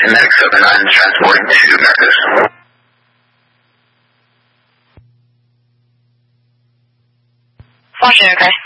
and medic 79 is transporting to Memphis. Washington, okay.